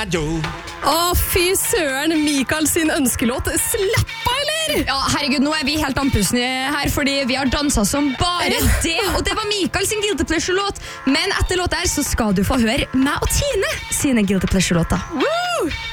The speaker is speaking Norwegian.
Å, fy søren, Mikael sin ønskelåt. Slappa, eller? Ja, herregud, nå vi helt andpusten her, fordi vi har danset som bare det, og det var Mikael sin Guilty Pleasure-låt. Men etter låt her så skal du få høre meg og Tine sine Guilty Pleasure-låter. Woo!